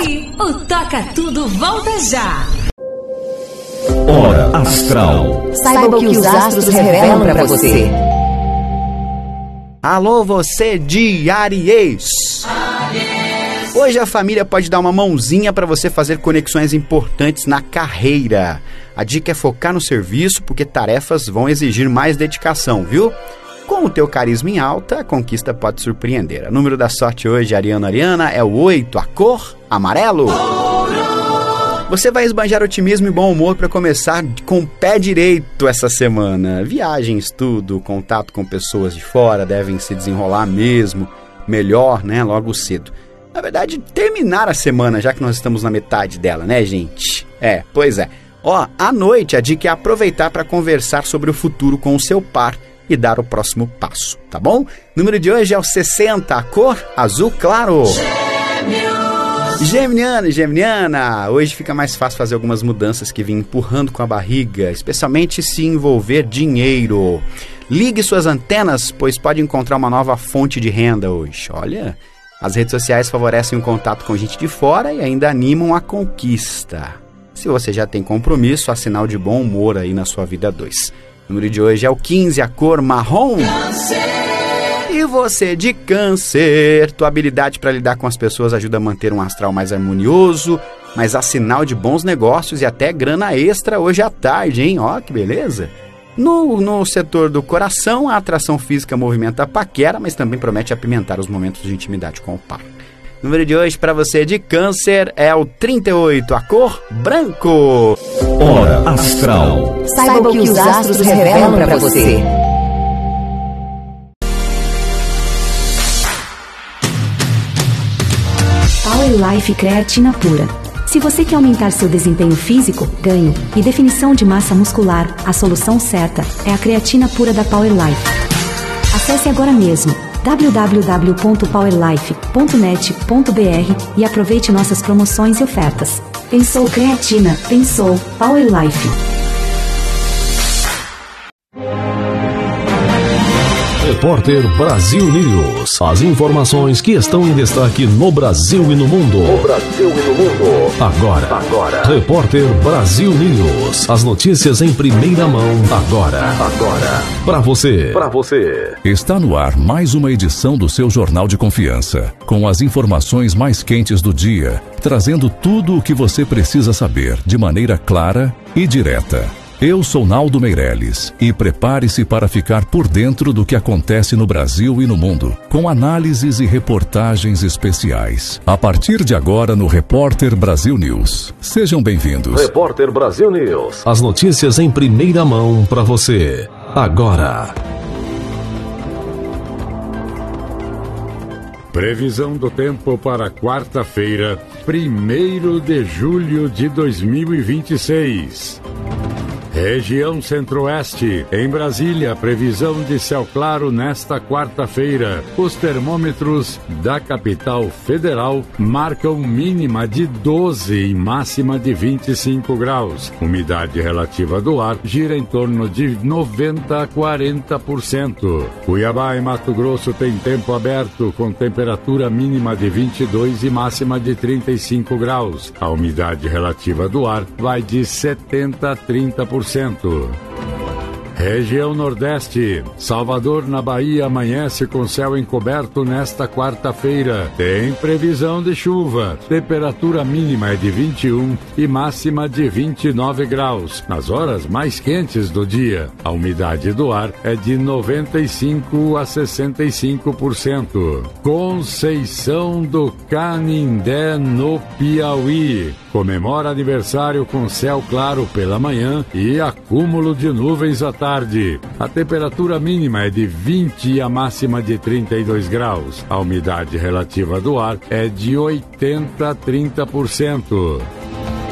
aí, o Toca Tudo volta já. Hora Astral. Saiba o que os astros revelam para você. Alô, você de Áries. Hoje a família pode dar uma mãozinha para você fazer conexões importantes na carreira. A dica é focar no serviço, porque tarefas vão exigir mais dedicação, viu? Com o teu carisma em alta, a conquista pode surpreender. O número da sorte hoje, Ariana, é o 8, a cor amarelo. Você vai esbanjar otimismo e bom humor para começar com o pé direito essa semana. Viagem, estudo, contato com pessoas de fora devem se desenrolar mesmo melhor, né, logo cedo. Na verdade, terminar a semana, já que nós estamos na metade dela, né, gente? Pois é. Ó, à noite a dica é aproveitar para conversar sobre o futuro com o seu par e dar o próximo passo, tá bom? O número de hoje é o 60, a cor azul claro. Geminiano e Geminiana, hoje fica mais fácil fazer algumas mudanças que vêm empurrando com a barriga, especialmente se envolver dinheiro. Ligue suas antenas, pois pode encontrar uma nova fonte de renda hoje. Olha, as redes sociais favorecem o contato com gente de fora e ainda animam a conquista. Se você já tem compromisso, há sinal de bom humor aí na sua vida 2. O número de hoje é o 15, a cor marrom. E você de Câncer, tua habilidade para lidar com as pessoas ajuda a manter um astral mais harmonioso, mas há sinal de bons negócios e até grana extra hoje à tarde, hein? Ó, que beleza! No setor do coração, a atração física movimenta a paquera, mas também promete apimentar os momentos de intimidade com o par. O número de hoje para você de Câncer é o 38, a cor branco. Hora Astral. Saiba o que os astros revelam para você. Power Life Creatina Pura. Se você quer aumentar seu desempenho físico, ganho e definição de massa muscular, a solução certa é a creatina pura da Power Life. Acesse agora mesmo www.powerlife.net.br e aproveite nossas promoções e ofertas. Pensou creatina, pensou Power Life. Repórter Brasil News. As informações que estão em destaque no Brasil e no mundo. Agora. Repórter Brasil News. As notícias em primeira mão. Agora. Para você. Está no ar mais uma edição do seu Jornal de Confiança, com as informações mais quentes do dia, trazendo tudo o que você precisa saber de maneira clara e direta. Eu sou Naldo Meirelles e prepare-se para ficar por dentro do que acontece no Brasil e no mundo, com análises e reportagens especiais. A partir de agora no Repórter Brasil News. Sejam bem-vindos. Repórter Brasil News. As notícias em primeira mão para você. Agora. Previsão do tempo para quarta-feira, 1º de julho de 2026. Região Centro-Oeste. Em Brasília, previsão de céu claro nesta quarta-feira. Os termômetros da capital federal marcam mínima de 12 e máxima de 25 graus. Umidade relativa do ar gira em torno de 90 a 40%. Cuiabá e Mato Grosso tem tempo aberto, com temperatura mínima de 22 e máxima de 35 graus. A umidade relativa do ar vai de 70 a 30%. Região Nordeste. Salvador, na Bahia, amanhece com céu encoberto nesta quarta-feira. Tem previsão de chuva. Temperatura mínima é de 21 e máxima de 29 graus. Nas horas mais quentes do dia, a umidade do ar é de 95 a 65%. Conceição do Canindé, no Piauí. Comemora aniversário com céu claro pela manhã e acúmulo de nuvens à tarde. A temperatura mínima é de 20 e a máxima de 32 graus. A umidade relativa do ar é de 80 a 30%.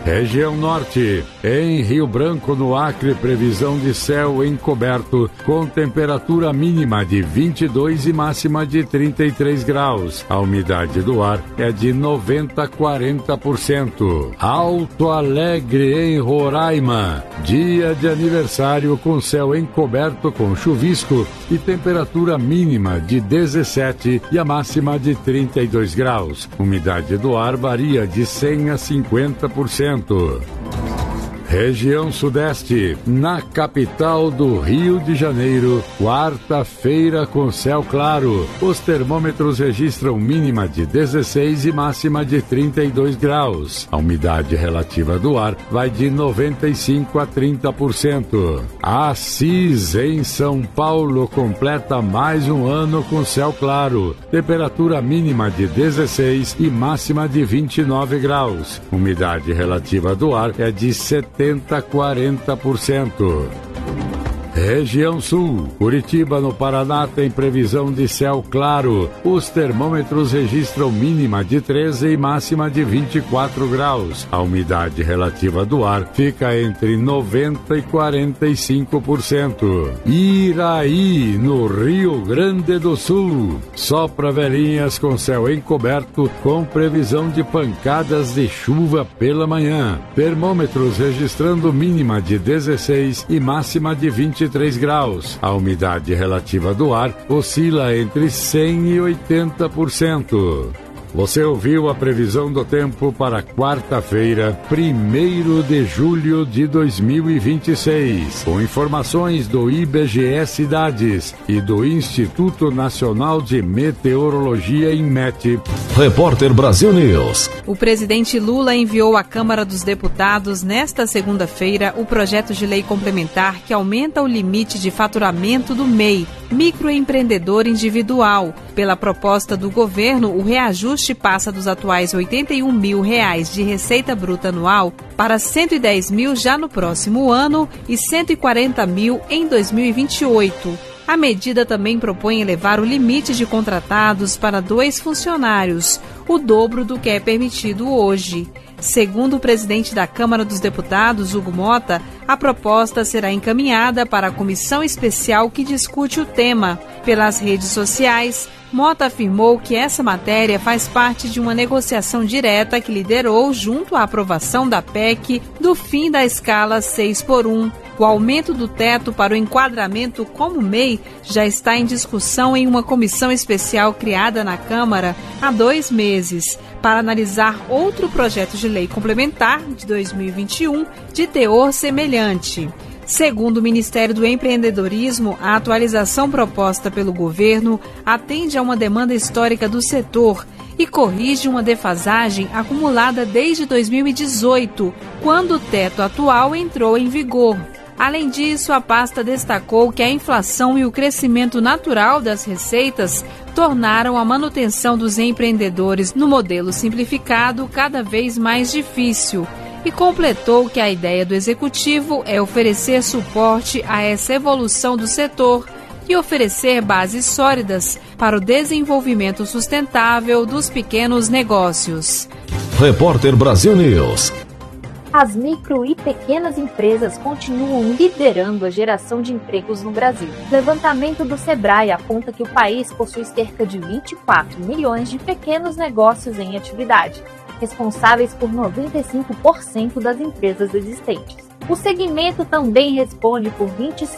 Região Norte, em Rio Branco, no Acre, previsão de céu encoberto, com temperatura mínima de 22 e máxima de 33 graus. A umidade do ar é de 90 a 40%. Alto Alegre, em Roraima, dia de aniversário com céu encoberto com chuvisco e temperatura mínima de 17 e a máxima de 32 graus. Umidade do ar varia de 100 a 50%. Região Sudeste, na capital do Rio de Janeiro, quarta-feira com céu claro. Os termômetros registram mínima de 16 e máxima de 32 graus. A umidade relativa do ar vai de 95 a 30%. Assis, em São Paulo, completa mais um ano com céu claro. Temperatura mínima de 16 e máxima de 29 graus. Umidade relativa do ar é de 70 a 40%. Região Sul, Curitiba, no Paraná, tem previsão de céu claro. Os termômetros registram mínima de 13 e máxima de 24 graus. A umidade relativa do ar fica entre 90 e 45%. Iraí, no Rio Grande do Sul, sopra velhinhas com céu encoberto, com previsão de pancadas de chuva pela manhã. Termômetros registrando mínima de 16 e máxima de 23 graus. A umidade relativa do ar oscila entre 100 e 80%. Você ouviu a previsão do tempo para quarta-feira, 1º de julho de 2026, com informações do IBGE Cidades e do Instituto Nacional de Meteorologia, INMET. Repórter Brasil News. O presidente Lula enviou à Câmara dos Deputados nesta segunda-feira o projeto de lei complementar que aumenta o limite de faturamento do MEI, microempreendedor individual. Pela proposta do governo, o reajuste passa dos atuais R$ 81 mil de receita bruta anual para R$ 110 mil já no próximo ano e R$ 140 mil em 2028. A medida também propõe elevar o limite de contratados para 2 funcionários, o dobro do que é permitido hoje. Segundo o presidente da Câmara dos Deputados, Hugo Mota, a proposta será encaminhada para a comissão especial que discute o tema. Pelas redes sociais, Mota afirmou que essa matéria faz parte de uma negociação direta que liderou junto à aprovação da PEC do fim da escala 6x1. O aumento do teto para o enquadramento como MEI já está em discussão em uma comissão especial criada na Câmara há 2 meses, para analisar outro projeto de lei complementar de 2021 de teor semelhante. Segundo o Ministério do Empreendedorismo, a atualização proposta pelo governo atende a uma demanda histórica do setor e corrige uma defasagem acumulada desde 2018, quando o teto atual entrou em vigor. Além disso, a pasta destacou que a inflação e o crescimento natural das receitas tornaram a manutenção dos empreendedores no modelo simplificado cada vez mais difícil e completou que a ideia do executivo é oferecer suporte a essa evolução do setor e oferecer bases sólidas para o desenvolvimento sustentável dos pequenos negócios. Repórter Brasil News. As micro e pequenas empresas continuam liderando a geração de empregos no Brasil. O levantamento do Sebrae aponta que o país possui cerca de 24 milhões de pequenos negócios em atividade, responsáveis por 95% das empresas existentes. O segmento também responde por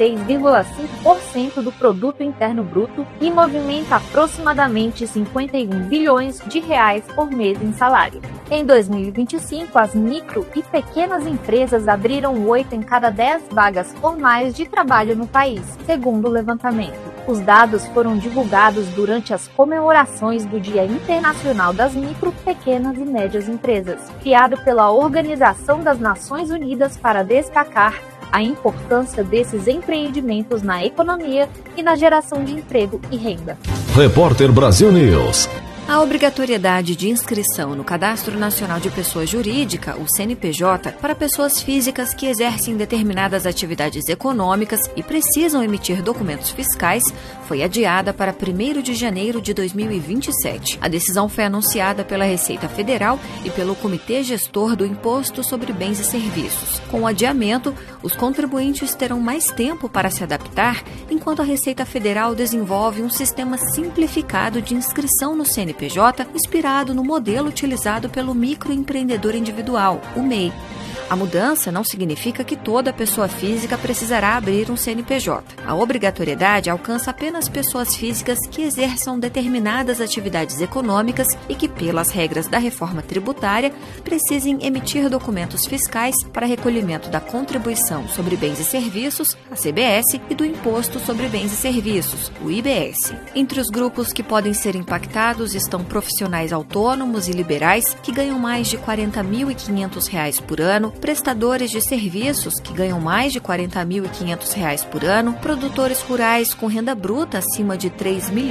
26,5% do produto interno bruto e movimenta aproximadamente 51 bilhões de reais por mês em salário. Em 2025, as micro e pequenas empresas abriram 8 em cada 10 vagas formais de trabalho no país, segundo o levantamento. Os dados foram divulgados durante as comemorações do Dia Internacional das Micro, Pequenas e Médias Empresas, criado pela Organização das Nações Unidas para destacar a importância desses empreendimentos na economia e na geração de emprego e renda. Repórter Brasil News. A obrigatoriedade de inscrição no Cadastro Nacional de Pessoa Jurídica, o CNPJ, para pessoas físicas que exercem determinadas atividades econômicas e precisam emitir documentos fiscais foi adiada para 1º de janeiro de 2027. A decisão foi anunciada pela Receita Federal e pelo Comitê Gestor do Imposto sobre Bens e Serviços. Com o adiamento, os contribuintes terão mais tempo para se adaptar, enquanto a Receita Federal desenvolve um sistema simplificado de inscrição no CNPJ inspirado no modelo utilizado pelo microempreendedor individual, o MEI. A mudança não significa que toda pessoa física precisará abrir um CNPJ. A obrigatoriedade alcança apenas pessoas físicas que exerçam determinadas atividades econômicas e que, pelas regras da reforma tributária, precisem emitir documentos fiscais para recolhimento da Contribuição sobre Bens e Serviços, a CBS, e do Imposto sobre Bens e Serviços, o IBS. Entre os grupos que podem ser impactados estão profissionais autônomos e liberais que ganham mais de R$ 40.500 por ano, prestadores de serviços que ganham mais de R$ 40.500 por ano, produtores rurais com renda bruta acima de R$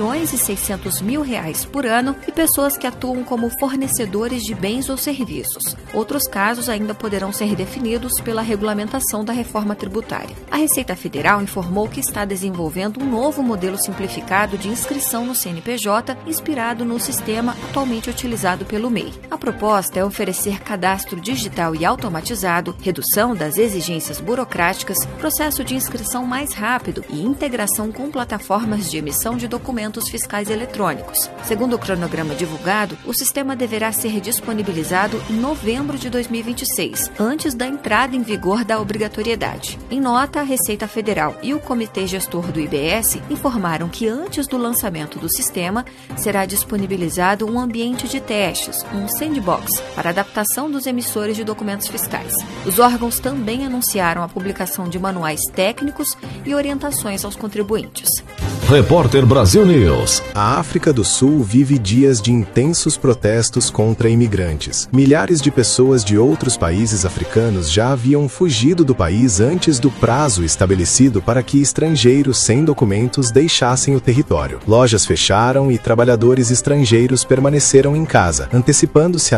3.600.000 por ano e pessoas que atuam como fornecedores de bens ou serviços. Outros casos ainda poderão ser definidos pela regulamentação da reforma tributária. A Receita Federal informou que está desenvolvendo um novo modelo simplificado de inscrição no CNPJ, inspirado no sistema atualmente utilizado pelo MEI. A proposta é oferecer cadastro digital e automatizado, redução das exigências burocráticas, processo de inscrição mais rápido e integração com plataformas de emissão de documentos fiscais eletrônicos. Segundo o cronograma divulgado, o sistema deverá ser disponibilizado em novembro de 2026, antes da entrada em vigor da obrigatoriedade. Em nota, a Receita Federal e o Comitê Gestor do IBS informaram que antes do lançamento do sistema, será disponibilizado um ambiente de testes, um sandbox, para adaptação dos emissores de documentos fiscais. Os órgãos também anunciaram a publicação de manuais técnicos e orientações aos contribuintes. Repórter Brasil News. A África do Sul vive dias de intensos protestos contra imigrantes. Milhares de pessoas de outros países africanos já haviam fugido do país antes do prazo estabelecido para que estrangeiros sem documentos deixassem o território. Lojas fecharam e trabalhadores estrangeiros permaneceram em casa, antecipando-se a